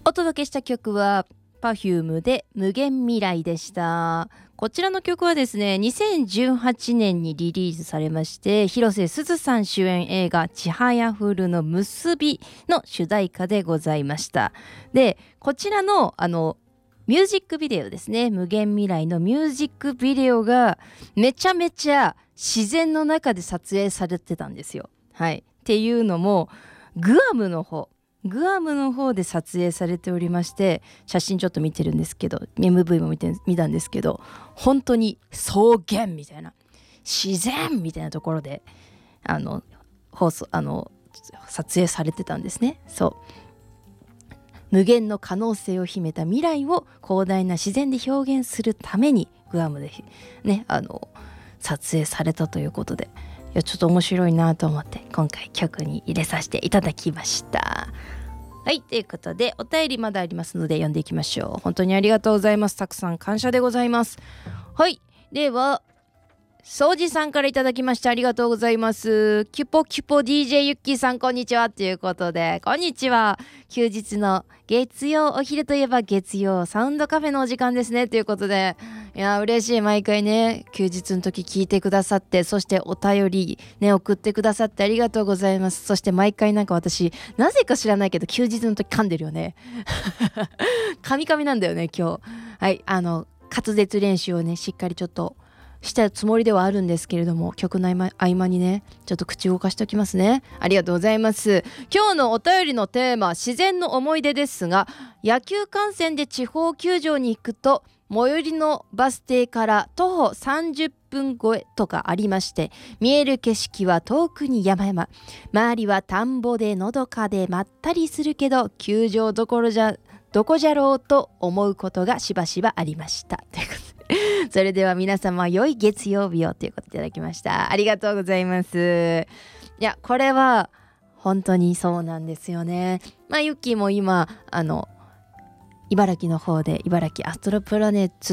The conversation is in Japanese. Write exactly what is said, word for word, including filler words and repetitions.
お届けした曲は Perfume で無限未来でした。こちらの曲はですね、にせんじゅうはちねんにリリースされまして、広瀬すずさん主演映画ちはやふるの結びの主題歌でございました。で、こちらのあのミュージックビデオですね、無限未来のミュージックビデオがめちゃめちゃ自然の中で撮影されてたんですよ。はい。っていうのもグアムの方グアムの方で撮影されておりまして、写真ちょっと見てるんですけど、 エムブイ も見て見たんですけど、本当に草原みたいな、自然みたいなところであの放送あの撮影されてたんですね。そう無限の可能性を秘めた未来を広大な自然で表現するためにグアムでねあの撮影されたということで、いやちょっと面白いなと思って今回曲に入れさせていただきました。はい、ということでお便りまだありますので読んでいきましょう。本当にありがとうございます。たくさん感謝でございます。はい、ではそうじさんからいただきましてありがとうございます。キュポキュポ ディージェー ユッキーさんこんにちはということで、こんにちは。休日の月曜お昼といえば月曜サウンドカフェのお時間ですねということで、いや嬉しい。毎回ね休日の時聞いてくださって、そしてお便りね送ってくださってありがとうございます。そして毎回なんか私なぜか知らないけど休日の時噛んでるよね噛み噛みなんだよね今日。はい、あの滑舌練習をねしっかりちょっとしたつもりではあるんですけれども、曲の合間、合間にねちょっと口動かしておきますね。ありがとうございます。今日のお便りのテーマ自然の思い出ですが、野球観戦で地方球場に行くと最寄りのバス停から徒歩さんじゅっぷん超えとかありまして、見える景色は遠くに山々、周りは田んぼでのどかでまったりするけど球場どころじゃどこじゃろうと思うことがしばしばありましたということで、それでは皆様良い月曜日をということでいただきました。ありがとうございます。いやこれは本当にそうなんですよね。まあユッキーも今あの茨城の方で茨城アストロプラネッツ